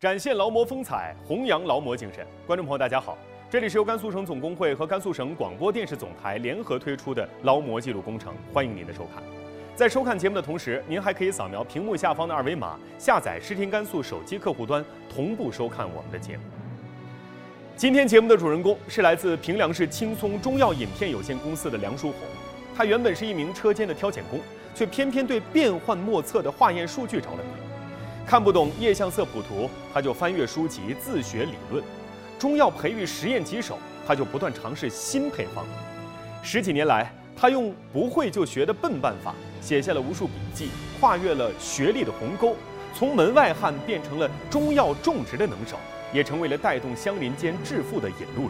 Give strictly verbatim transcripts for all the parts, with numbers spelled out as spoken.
展现劳模风采，弘扬劳模精神。观众朋友，大家好，这里是由甘肃省总工会和甘肃省广播电视总台联合推出的劳模记录工程，欢迎您的收看。在收看节目的同时，您还可以扫描屏幕下方的二维码，下载视听甘肃手机客户端，同步收看我们的节目。今天节目的主人公是来自平凉市青松中药饮片有限公司的梁书红，他原本是一名车间的挑拣工，却偏偏对变幻莫测的化验数据着了迷。看不懂液相色谱图，他就翻阅书籍自学理论；中药培育实验棘手，他就不断尝试新配方。十几年来，他用不会就学的笨办法，写下了无数笔记，跨越了学历的鸿沟，从门外汉变成了中药种植的能手，也成为了带动乡邻间致富的引路人。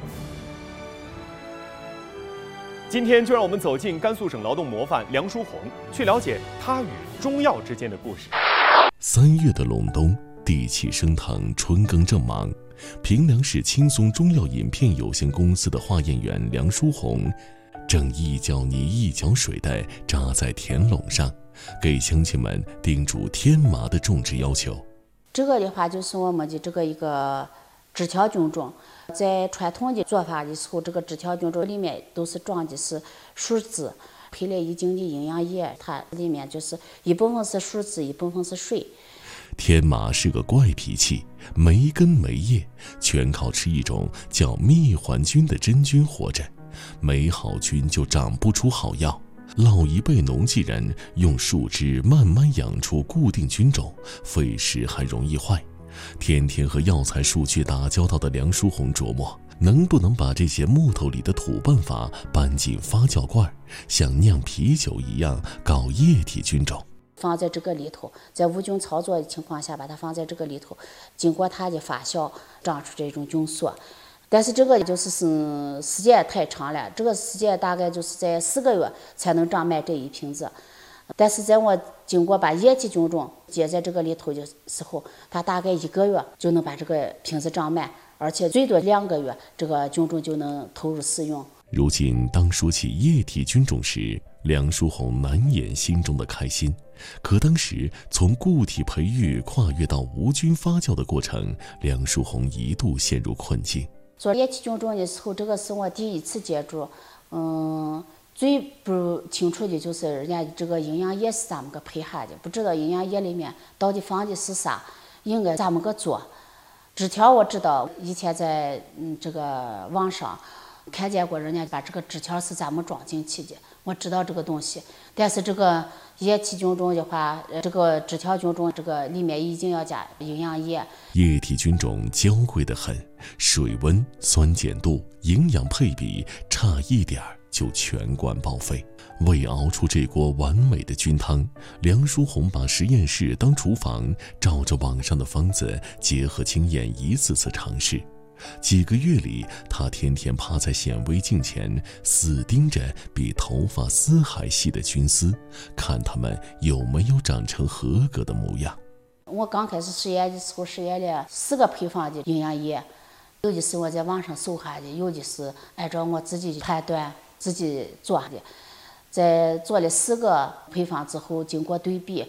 今天就让我们走进甘肃省劳动模范梁书红，去了解他与中药之间的故事。 三月的隆冬，地气升腾，春耕正忙。平凉市青松中药饮片有限公司的化验员梁书红，正一脚泥一脚水地扎在田垄上，给乡亲们叮嘱天麻的种植要求。 这个的话就是我们的这个一个枝条菌种，在传统的做法的时候，这个枝条菌种里面都是装的是树脂，配了一定的营养液，它里面就是一部分是树脂，一部分是水。 天麻是个怪脾气，没根没叶，全靠吃一种叫蜜环菌的真菌活着，没好菌就长不出好药。老一辈农技人用树枝慢慢养出固定菌种，费时还容易坏。天天和药材数据打交道的梁书红琢磨，能不能把这些木头里的土办法搬进发酵罐，像酿啤酒一样搞液体菌种。 放在这个里头，在无菌操作的情况下把它放在这个里头，经过它的发酵长出这种菌素。但是这个就是是时间太长了，这个时间大概就是在四个月才能长满这一瓶子。但是在我经过把液体菌种接在这个里头的时候，它大概一个月就能把这个瓶子长满，而且最多两个月这个菌种就能投入使用。 如今当说起液体菌种时，梁书红难掩心中的开心。可当时从固体培育跨越到无菌发酵的过程，梁书红一度陷入困境。 做液体菌种的时候，这个是我第一次接触，嗯，最不清楚的就是人家这个营养液是怎么个配下的，不知道营养液里面到底放的是啥，应该怎么个做。枝条我知道，以前在嗯这个网上看见过人家把这个枝条是怎么装进去的，我知道这个东西。但是这个液体菌种的话，这个枝条菌种这个里面已经要加营养液。 液体菌种娇贵得很，水温、酸碱度、营养配比差一点就全馆报废。为熬出这锅完美的菌汤，梁书红把实验室当厨房，照着网上的方子，结合经验一次次尝试。几个月里，他天天趴在显微镜前，死盯着比头发丝还细的菌丝，看它们有没有长成合格的模样。 我刚开始实验的时候，实验了四个配方的营养液，有的是我在网上搜下的，有的是按照我自己的判断自己做的。在做了四个配方之后，经过对比，